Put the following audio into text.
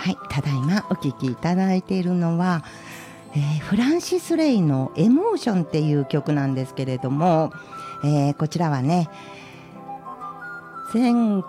はい、ただいまお聴きいただいているのは、フランシス・レイのエモーションっていう曲なんですけれども、こちらはね